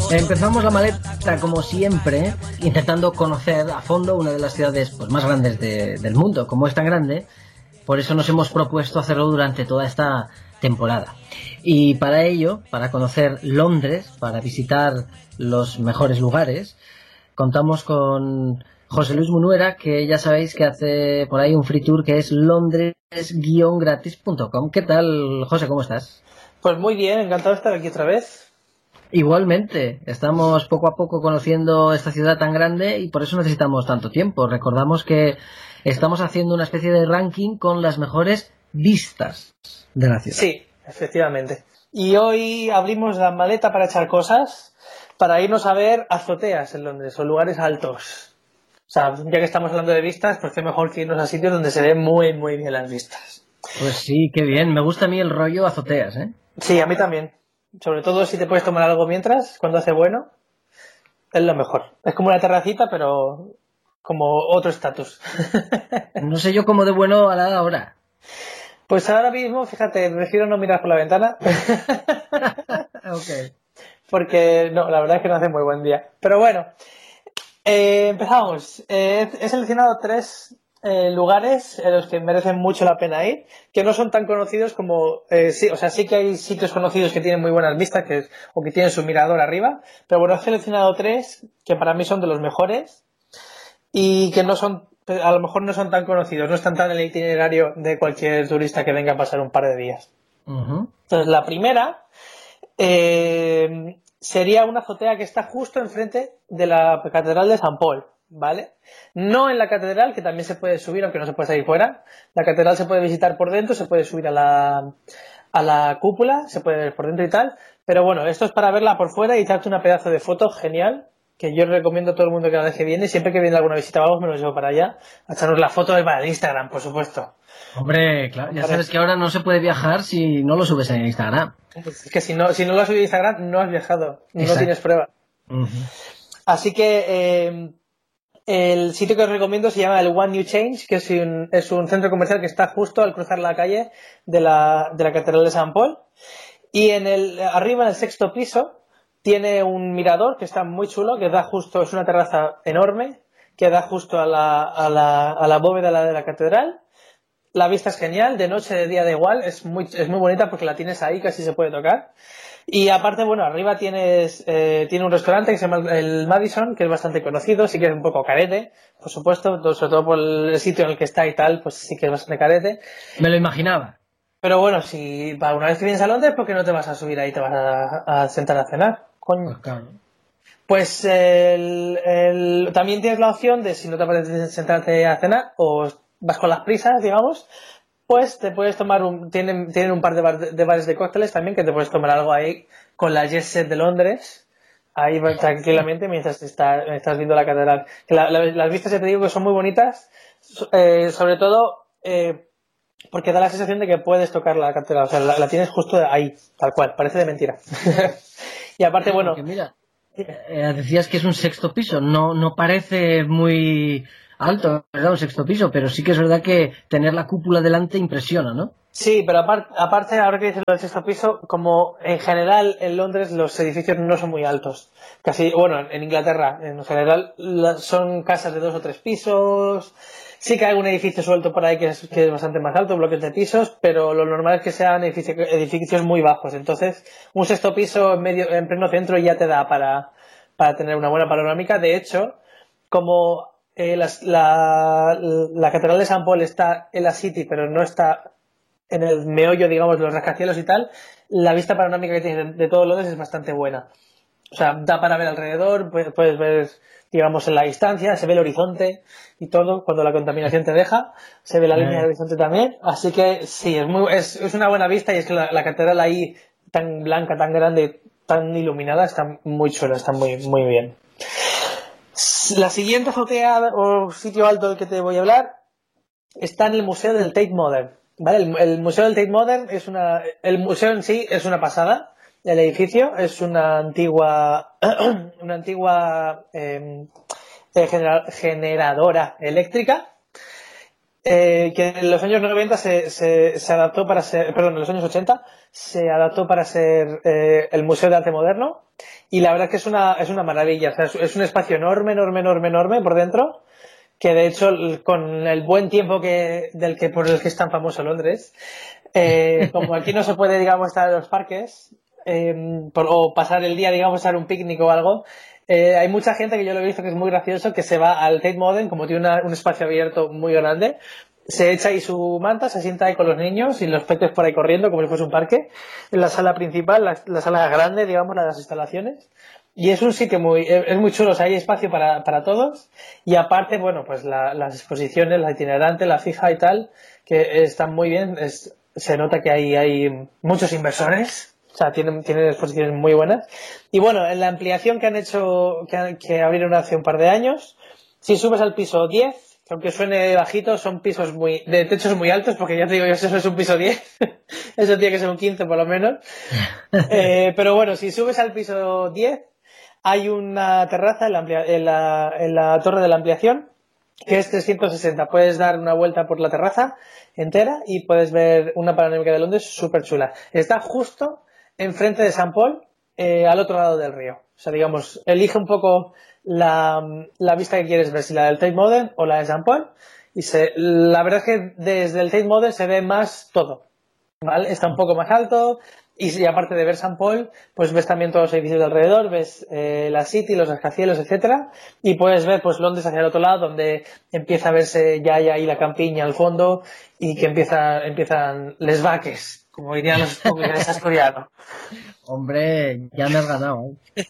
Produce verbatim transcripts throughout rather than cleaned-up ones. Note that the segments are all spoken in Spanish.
Empezamos la maleta, como siempre, intentando conocer a fondo una de las ciudades pues, más grandes de, del mundo. Como es tan grande, por eso nos hemos propuesto hacerlo durante toda esta temporada. Y para ello, para conocer Londres, para visitar los mejores lugares, contamos con José Luis Munuera, que ya sabéis que hace por ahí un free tour que es londres guion gratis punto com. ¿Qué tal, José? ¿Cómo estás? Pues muy bien, encantado de estar aquí otra vez. Igualmente, estamos poco a poco conociendo esta ciudad tan grande y por eso necesitamos tanto tiempo. Recordamos que estamos haciendo una especie de ranking con las mejores vistas de la ciudad. Sí, efectivamente. Y hoy abrimos la maleta para echar cosas, para irnos a ver azoteas en Londres o lugares altos. O sea, ya que estamos hablando de vistas, pues qué mejor que irnos a sitios donde se ven muy, muy bien las vistas. Pues sí, qué bien. Me gusta a mí el rollo azoteas, ¿eh? Sí, a mí también. Sobre todo si te puedes tomar algo mientras, cuando hace bueno, es lo mejor. Es como una terracita, pero como otro estatus. No sé yo cómo de bueno hará ahora. Pues ahora mismo, fíjate, prefiero no mirar por la ventana. Ok. Porque no, la verdad es que no hace muy buen día. Pero bueno, eh, empezamos. Eh, he seleccionado tres eh, lugares en los que merecen mucho la pena ir, que no son tan conocidos como... Eh, sí, o sea, sí que hay sitios conocidos que tienen muy buenas vistas que, o que tienen su mirador arriba, pero bueno, he seleccionado tres que para mí son de los mejores y que no son, a lo mejor no son tan conocidos, no están tan en el itinerario de cualquier turista que venga a pasar un par de días. Uh-huh. Entonces, la primera eh, sería una azotea que está justo enfrente de la Catedral de San Paul, ¿vale? No en la catedral, que también se puede subir, aunque no se puede salir fuera. La catedral se puede visitar por dentro, se puede subir a la, a la cúpula, se puede ver por dentro y tal. Pero bueno, esto es para verla por fuera y echarte una pedazo de foto genial, que yo recomiendo a todo el mundo que cada vez que viene, siempre que viene alguna visita, vamos, me lo llevo para allá, a echarnos la foto para el Instagram, por supuesto. Hombre, claro, ya sabes que ahora no se puede viajar si no lo subes en Instagram. Es que si no, si no lo has subido a Instagram, no has viajado, no Exacto. tienes prueba. Uh-huh. Así que eh, el sitio que os recomiendo se llama el One New Change, que es un, es un centro comercial que está justo al cruzar la calle de la, de la Catedral de San Paul. Y en el, arriba, en el sexto piso, tiene un mirador que está muy chulo, que da justo, es una terraza enorme, que da justo a la, a la, a la bóveda de la catedral. La vista es genial, de noche, de día da igual, es muy, es muy bonita porque la tienes ahí, casi se puede tocar. Y aparte, bueno, arriba tienes eh, tiene un restaurante que se llama el Madison, que es bastante conocido, sí que es un poco carete, por supuesto, sobre todo por el sitio en el que está y tal, pues sí que es bastante carete. Me lo imaginaba. Pero bueno, si para una vez que vienes a Londres, ¿por qué no te vas a subir ahí y te vas a, a sentar a cenar? Coño. Pues claro. Pues el, el, también tienes la opción de, si no te apetece sentarte a cenar, o vas con las prisas, digamos, pues te puedes tomar un... Tienen, tienen un par de, bar, de bares de cócteles también, que te puedes tomar algo ahí con la Jet Set de Londres, ahí tranquilamente mientras está, estás viendo la catedral. Que la, la, las vistas, ya te digo, que son muy bonitas, eh, sobre todo eh, porque da la sensación de que puedes tocar la catedral, o sea, la, la tienes justo ahí, tal cual, parece de mentira. Y aparte, bueno... Porque mira, eh, decías que es un sexto piso, no, no parece muy... alto, ¿verdad? Un sexto piso, pero sí que es verdad que tener la cúpula delante impresiona, ¿no? Sí, pero aparte, aparte ahora que dices lo del sexto piso, como en general en Londres los edificios no son muy altos. Casi, bueno, en Inglaterra en general son casas de dos o tres pisos. Sí que hay un edificio suelto por ahí que es, que es bastante más alto, bloques de pisos, pero lo normal es que sean edificios, edificios muy bajos. Entonces, un sexto piso en medio, en pleno centro ya te da para, para tener una buena panorámica. De hecho, como Eh, las, la, la Catedral de San Paul está en la City, pero no está en el meollo, digamos, de los rascacielos y tal, la vista panorámica que tienes de, de todo Londres es bastante buena. O sea, da para ver alrededor, puedes, puedes ver, digamos, en la distancia, se ve el horizonte y todo, cuando la contaminación te deja, se ve la línea del horizonte también. Así que sí, es, muy, es, es una buena vista y es que la, la catedral ahí, tan blanca, tan grande, tan iluminada, está muy chula, está muy, muy bien. La siguiente azotea o sitio alto del que te voy a hablar está en el Museo del Tate Modern, ¿vale? El, el Museo del Tate Modern es una... El museo en sí es una pasada. El edificio es una antigua... una antigua eh, genera, generadora eléctrica eh, que en los años noventa se, se, se adaptó para ser... Perdón, en los años ochenta se adaptó para ser eh, el Museo de Arte Moderno. y la verdad es que es una, es una maravilla. O sea, es, es un espacio enorme, enorme, enorme, enorme por dentro, que de hecho con el buen tiempo que del que por el que es tan famoso Londres, eh, como aquí no se puede, digamos, estar en los parques eh, por, o pasar el día, digamos, a un picnic o algo, eh, hay mucha gente que yo lo he visto que es muy gracioso, que se va al Tate Modern, como tiene una, un espacio abierto muy grande, se echa ahí su manta, se sienta ahí con los niños y los peques por ahí corriendo como si fuese un parque, en la sala principal, la, la sala grande, digamos, la de las instalaciones. Y es un sitio muy, es muy chulo, o sea, hay espacio para, para todos, y aparte, bueno, pues la, las exposiciones, la itinerante, la fija y tal, que están muy bien, es, se nota que hay, hay muchos inversores, o sea, tienen, tienen exposiciones muy buenas. Y bueno, en la ampliación que han hecho, que, han, que abrieron hace un par de años, si subes al piso diez, que aunque suene bajito, son pisos muy, de techos muy altos, porque ya te digo yo, eso es un piso diez, eso tiene que ser un quince por lo menos. Eh, pero bueno, si subes al piso diez, hay una terraza en la, amplia, en, la, en la torre de la ampliación que es trescientos sesenta. Puedes dar una vuelta por la terraza entera y puedes ver una panorámica de Londres súper chula. Está justo enfrente de San Paul, eh, al otro lado del río. O sea, digamos, elige un poco la, la vista que quieres ver, si la del Tate Modern o la de San Paul. Y se, la verdad es que desde el Tate Modern se ve más todo, ¿vale? Está un poco más alto. Y si aparte de ver San Paul, pues ves también todos los edificios de alrededor, ves eh, la City, los rascacielos, etcétera, y puedes ver pues Londres hacia el otro lado, donde empieza a verse ya hay ahí la campiña al fondo y que empieza, empiezan les vaques, como dirían los ingleses coreanos. Hombre, ya me has ganado, ¿eh?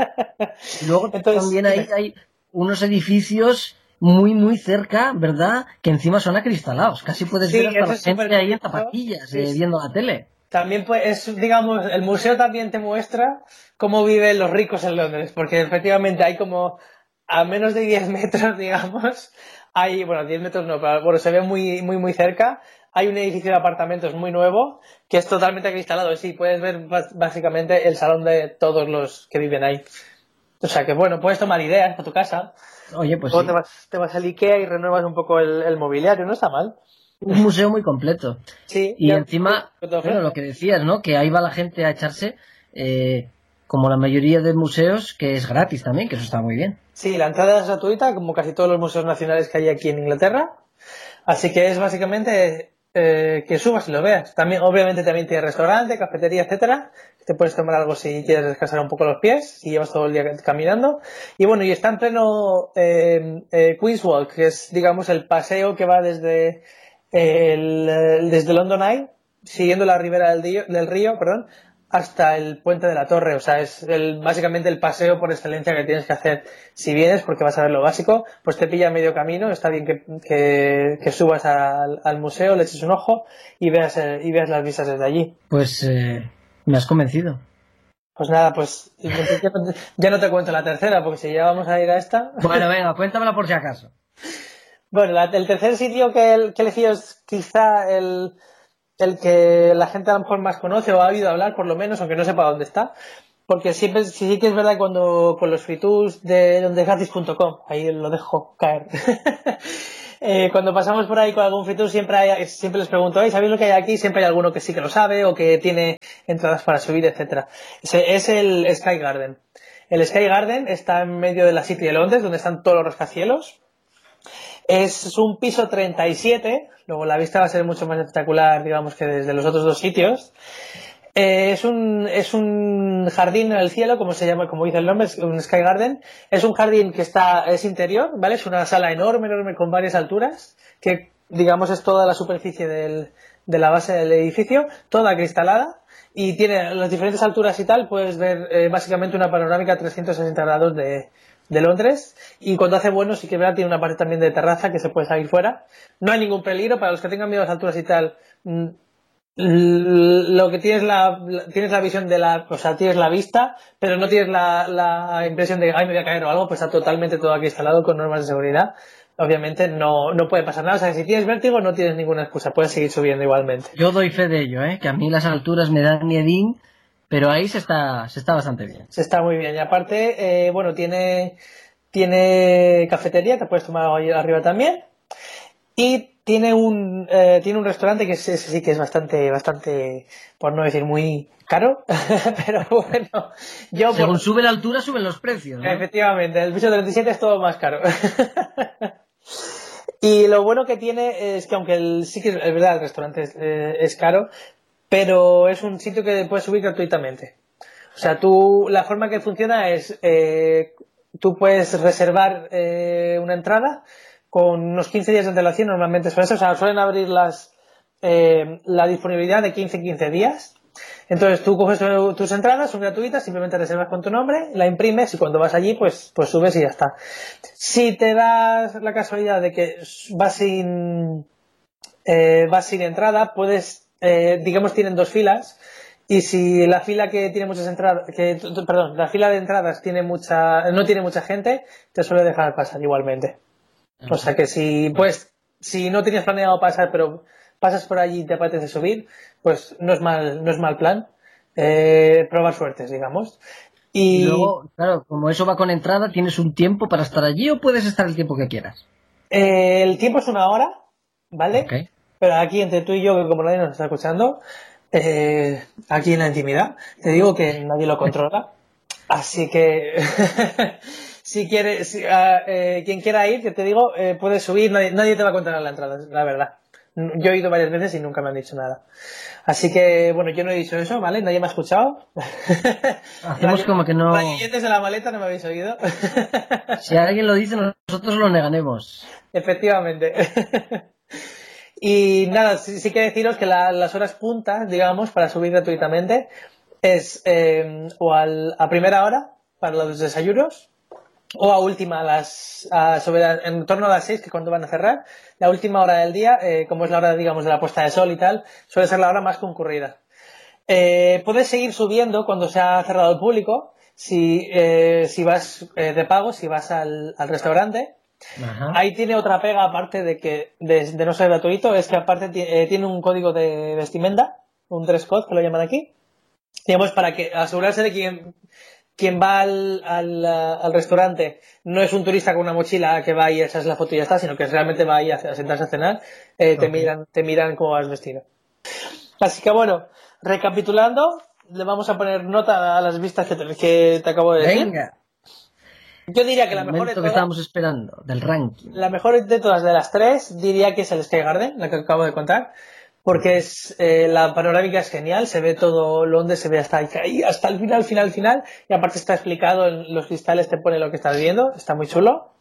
Y luego Entonces, también hay, hay unos edificios muy, muy cerca, ¿verdad? Que encima son acristalados. Casi puedes sí, ver hasta la es gente ahí en curioso. zapatillas, Sí, eh, sí. viendo la tele. También pues es, digamos, el museo también te muestra cómo viven los ricos en Londres, porque efectivamente hay como a menos de diez metros, digamos, hay, bueno, diez metros no, pero bueno, se ve muy, muy, muy cerca, hay un edificio de apartamentos muy nuevo que es totalmente acristalado, sí, puedes ver básicamente el salón de todos los que viven ahí. O sea que bueno, puedes tomar ideas para tu casa. Oye, pues Luego sí. te vas, te vas al IKEA y renuevas un poco el, el mobiliario, no está mal. Un museo muy completo. Sí, Y ya encima, te bueno, ofrece. lo que decías, ¿no? Que ahí va la gente a echarse, eh, como la mayoría de museos, que es gratis también, que eso está muy bien. Sí, la entrada es gratuita, como casi todos los museos nacionales que hay aquí en Inglaterra. Así que es básicamente eh, que subas y lo veas. También, obviamente también tiene restaurante, cafetería, etcétera. Te puedes tomar algo si quieres descansar un poco los pies, si llevas todo el día caminando. Y bueno, y está en pleno eh, eh, Queen's Walk, que es, digamos, el paseo que va desde el, el- desde London Eye, siguiendo la ribera del río, del río, perdón, hasta el puente de la Torre. O sea, es el, básicamente el paseo por excelencia que tienes que hacer si vienes, porque vas a ver lo básico. Pues te pilla a medio camino, está bien que, que, que subas al, al museo, le eches un ojo y veas, eh, y veas las vistas desde allí. Pues eh, me has convencido. Pues nada, pues ya no, te, ya no te cuento la tercera, porque si ya vamos a ir a esta... Bueno, venga, cuéntamela por si acaso. Bueno, la, el tercer sitio que, el, que he elegido es quizá el, el que la gente a lo mejor más conoce o ha oído hablar, por lo menos, aunque no sepa dónde está. Porque siempre, sí, sí que es verdad cuando con los free tours de dondegratis punto com, ahí lo dejo caer. eh, cuando pasamos por ahí con algún free tour siempre, hay, siempre les pregunto, ¿sabéis lo que hay aquí? Siempre hay alguno que sí que lo sabe o que tiene entradas para subir, etcétera. Ese es el Sky Garden. El Sky Garden está en medio de la City de Londres, donde están todos los rascacielos. Es un piso treinta y siete, luego la vista va a ser mucho más espectacular, digamos, que desde los otros dos sitios. Eh, es un es un jardín en el cielo, como se llama, como dice el nombre, es un Sky Garden. Es un jardín que está es interior, ¿vale? Es una sala enorme, enorme con varias alturas, que digamos es toda la superficie del, de la base del edificio, toda cristalada, y tiene las diferentes alturas y tal, puedes ver eh, básicamente una panorámica trescientos sesenta grados de, de Londres, y cuando hace bueno sí que verdad tiene una parte también de terraza que se puede salir fuera. No hay ningún peligro para los que tengan miedo a las alturas y tal. Mmm, lo que tienes la, la tienes la visión de la, o sea, tienes la vista, pero no tienes la, la impresión de ay me voy a caer o algo, pues está totalmente todo aquí instalado con normas de seguridad. Obviamente no, no puede pasar nada, o sea, si tienes vértigo no tienes ninguna excusa, puedes seguir subiendo igualmente. Yo doy fe de ello, ¿eh? Que a mí las alturas me dan miedín, pero ahí se está, se está bastante bien. Se está muy bien, y aparte, eh, bueno, tiene, tiene cafetería, te puedes tomar algo ahí arriba también. Y tiene un eh, tiene un restaurante que ese sí que es bastante, bastante, por no decir muy caro, pero bueno, yo según por... sube la altura suben los precios, ¿no? Efectivamente, el piso treinta y siete es todo más caro. Y lo bueno que tiene es que aunque el, sí que es verdad, el restaurante es, eh, es caro, pero es un sitio que puedes subir gratuitamente. O sea, tú, la forma que funciona es, eh, tú puedes reservar eh, una entrada con unos quince días de antelación, normalmente suelen, o sea, suelen abrir las, eh, la disponibilidad de quince quince días. Entonces tú coges tus entradas, son gratuitas, simplemente reservas con tu nombre, la imprimes y cuando vas allí pues, pues subes y ya está. Si te das la casualidad de que vas sin, eh, vas sin entrada, puedes, eh, digamos, tienen dos filas. Y si la fila que tiene muchas entradas, que, perdón, la fila de entradas tiene mucha, no tiene mucha gente, te suele dejar pasar igualmente. O sea que si, pues, si no tenías planeado pasar, pero pasas por allí y te apetece subir, pues no es mal, no es mal plan. Eh, probar suertes, digamos. Y, y luego, claro, como eso va con entrada, ¿tienes un tiempo para estar allí o puedes estar el tiempo que quieras? Eh, el tiempo es una hora, ¿vale? Okay. Pero aquí entre tú y yo, que como nadie nos está escuchando, eh, aquí en la intimidad, te digo que nadie lo controla. Así que si quieres, si, uh, eh, quien quiera ir, que te digo, eh, puedes subir, nadie, nadie te va a controlar la entrada, la verdad. Yo he ido varias veces y nunca me han dicho nada. Así que, bueno, yo no he dicho eso, ¿vale? Nadie me ha escuchado. Hacemos como que no... Radiantes de la maleta no me habéis oído. Si alguien lo dice, nosotros lo negaremos. Efectivamente. Y nada, sí, sí que deciros que la, las horas puntas, digamos, para subir gratuitamente es eh, o al, a primera hora para los desayunos o a última a las a, sobre, en torno a las seis, que es cuando van a cerrar. La última hora del día, eh, como es la hora, digamos, de la puesta de sol y tal, suele ser la hora más concurrida. Eh, puedes seguir subiendo cuando se ha cerrado el público si, eh, si vas eh, de pago, si vas al, al restaurante. Ajá. Ahí tiene otra pega, aparte de que de, de no ser gratuito, es que aparte eh, tiene un código de vestimenta, un dress code que lo llaman aquí, digamos, para que asegurarse de que quien, quien va al, al, al restaurante no es un turista con una mochila que va y echas la foto y ya está, sino que realmente va ahí a, a sentarse a cenar, eh, te, okay. miran, te miran cómo vas vestido. Así que bueno, recapitulando, le vamos a poner nota a las vistas que te, que te acabo de decir. Venga. Yo diría que el la mejor de todas, que estábamos esperando, del ranking. La mejor de todas de las tres diría que es el Sky Garden, la que acabo de contar, porque es eh, la panorámica es genial, se ve todo Londres, se ve hasta ahí, hasta el final, final, final, y aparte está explicado en los cristales, te pone lo que estás viendo, está muy chulo.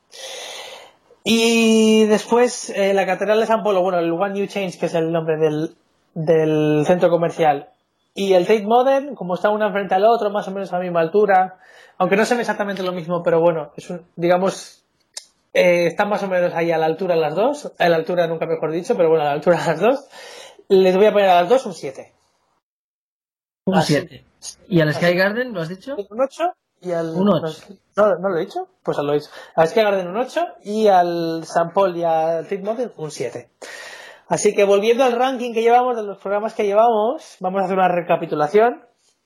Y después eh, la Catedral de San Polo, bueno, el One New Change, que es el nombre del, del centro comercial, y el Tate Modern, como está una frente al otro, más o menos a la misma altura, aunque no se ve exactamente lo mismo, pero bueno, es un, digamos, eh, están más o menos ahí a la altura las dos, a la altura nunca mejor dicho, pero bueno, a la altura las dos. Les voy a poner a las dos un siete. Un siete. ¿Y al Sky Garden lo has dicho? Un ocho y al... Un ocho. No, ¿no lo he dicho? Pues lo he dicho. Al Sky Garden un ocho y al San Paul y al Tate Modern un siete. Así que volviendo al ranking que llevamos, de los programas que llevamos, vamos a hacer una recapitulación.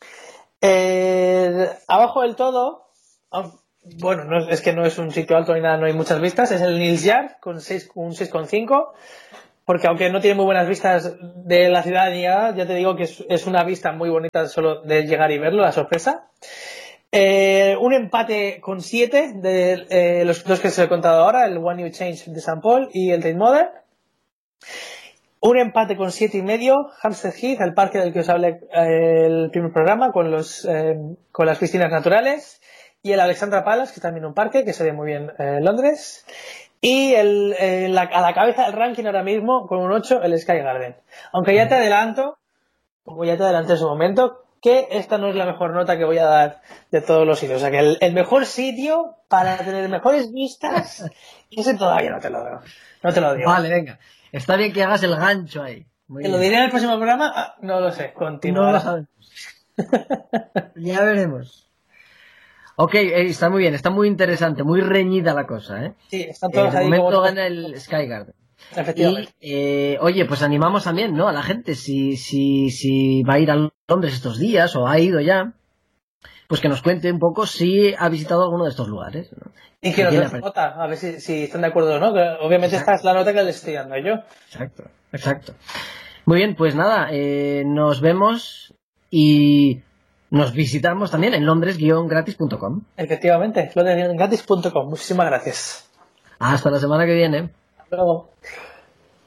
Eh, abajo del todo, bueno, no, es que no es un sitio alto ni nada, no hay muchas vistas, es el Nils Yard con seis, un seis coma cinco, porque aunque no tiene muy buenas vistas de la ciudad ni nada, ya te digo que es, es una vista muy bonita solo de llegar y verlo, la sorpresa. Eh, un empate con siete de eh, los dos que os he contado ahora, el One New Change de San Paul y el Tate Modern. Un empate con siete y medio, Hampstead Heath, el parque del que os hablé eh, el primer programa, con los eh, con las piscinas naturales, y el Alexandra Palace, que es también un parque que se ve muy bien eh, en Londres, y el, eh, la, a la cabeza del ranking ahora mismo, con un ocho, el Sky Garden. Aunque ya te adelanto, como ya te adelanté en su momento, que esta no es la mejor nota que voy a dar de todos los sitios. O sea, que el, el mejor sitio para tener mejores vistas, ese todavía no te lo digo. No te lo digo. Vale, venga. Está bien que hagas el gancho ahí. Muy ¿Te bien. Lo diré en el próximo programa? Ah, no lo sé. Continúa. No lo sabemos. Ya veremos. Ok, eh, está muy bien, está muy interesante, muy reñida la cosa, ¿eh? Sí, están todos eh, ahí. De momento como... gana el Sky Garden. Efectivamente. Y, eh, oye, pues animamos también, ¿no? A la gente, si, si, si va a ir a Londres estos días o ha ido ya, pues que nos cuente un poco si ha visitado alguno de estos lugares, ¿no? Y que nos dé su nota, a ver si, si están de acuerdo o no, que obviamente exacto. Esta es la nota que les estoy dando yo. Exacto, exacto. Muy bien, pues nada, eh, nos vemos y nos visitamos también en londres guion gratis punto com. Efectivamente, londres guion gratis punto com. Muchísimas gracias. Hasta la semana que viene. Hasta luego.